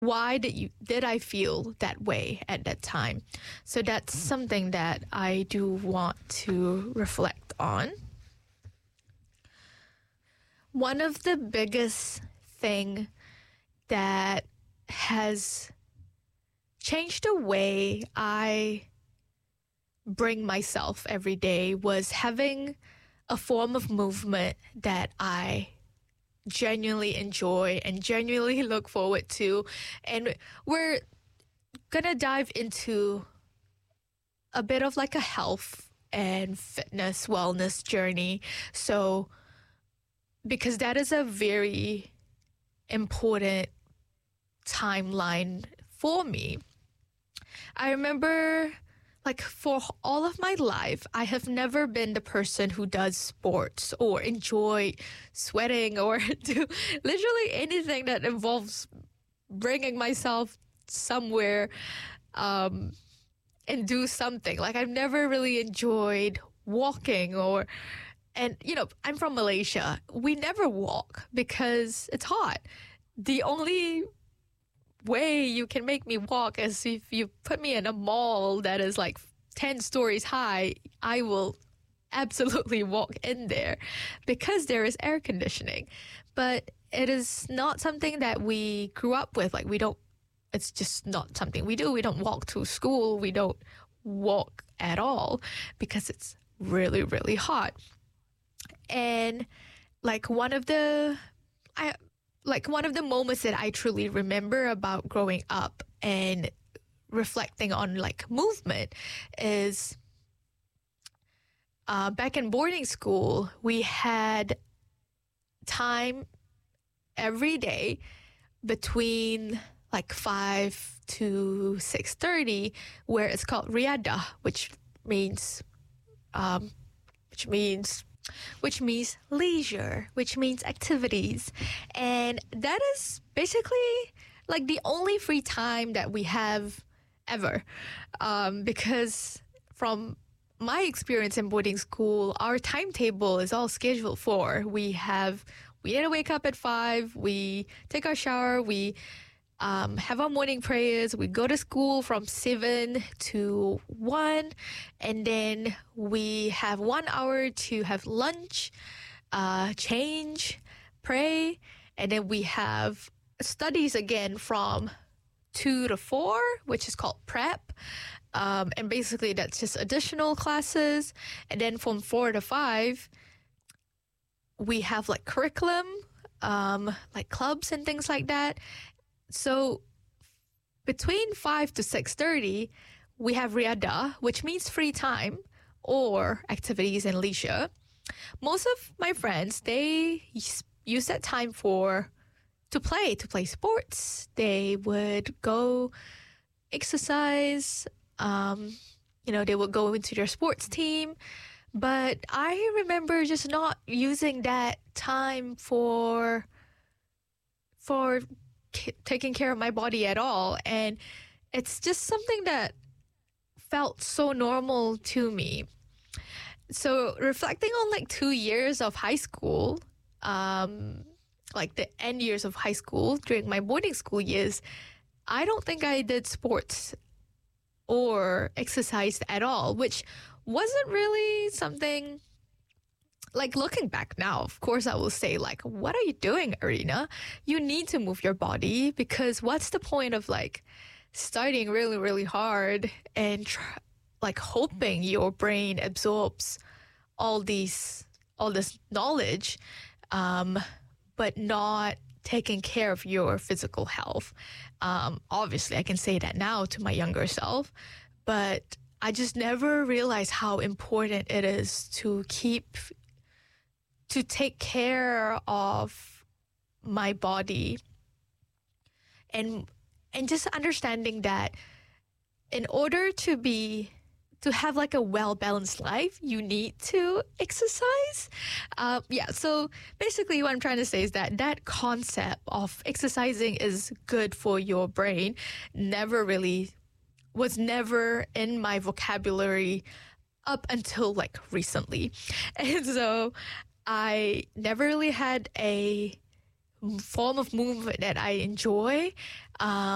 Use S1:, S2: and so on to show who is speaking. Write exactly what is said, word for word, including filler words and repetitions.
S1: why did you did I feel that way at that time? So that's something that I do want to reflect on. One of the biggest thing that has changed the way I bring myself every day was having a form of movement that I genuinely enjoy and genuinely look forward to. And we're gonna dive into a bit of like a health and fitness wellness journey. So, because that is a very important timeline for me. I remember, like, for all of my life, I have never been the person who does sports or enjoy sweating or do literally anything that involves bringing myself somewhere um, and do something. Like, I've never really enjoyed walking or, and, you know, I'm from Malaysia. We never walk because it's hot. The only way you can make me walk is if you put me in a mall that is like ten stories high. I will absolutely walk in there because there is air conditioning. But it is not something that we grew up with. Like, we don't, it's just not something we do. We don't walk to school. We don't walk at all because it's really, really hot. And like one of the, I, like one of the moments that I truly remember about growing up and reflecting on like movement is uh, back in boarding school, we had time every day between like five to six thirty where it's called riadah, which means, um, which means which means leisure, which means activities. And that is basically like the only free time that we have ever. Um, because from my experience in boarding school, our timetable is all scheduled for. We have, we need to wake up at five, we take our shower, we Um, have our morning prayers. We go to school from seven to one, and then we have one hour to have lunch, uh, change, pray, and then we have studies again from two to four, which is called prep. Um, and basically that's just additional classes. And then from four to five, we have like curriculum, um, like clubs and things like that. So between five to six thirty, we have riadah, which means free time or activities and leisure. Most of my friends, they use that time for to play, to play sports. They would go exercise, um, you know, they would go into their sports team. But I remember just not using that time for for taking care of my body at all. And it's just something that felt so normal to me. So reflecting on like two years of high school, um, like the end years of high school during my boarding school years, I don't think I did sports or exercised at all, which wasn't really something. Like, looking back now, of course, I will say, like, what are you doing, Arena? You need to move your body, because what's the point of, like, starting really, really hard and, tr- like, hoping your brain absorbs all these, all this knowledge, um, but not taking care of your physical health. Um, obviously, I can say that now to my younger self, but I just never realized how important it is to keep to take care of my body, and and just understanding that in order to be to have like a well-balanced life, you need to exercise. Uh, yeah, so basically what I'm trying to say is that that concept of exercising is good for your brain never really was never in my vocabulary up until like recently. And so I never really had a form of movement that I enjoy. Um,